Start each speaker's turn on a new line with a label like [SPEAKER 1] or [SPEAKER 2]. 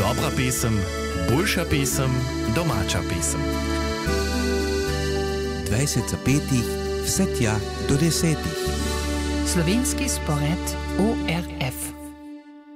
[SPEAKER 1] Dobra pesem, boljša pesem, domača pesem.
[SPEAKER 2] 20 vse tja do 10.
[SPEAKER 3] Slovenski spored ORF.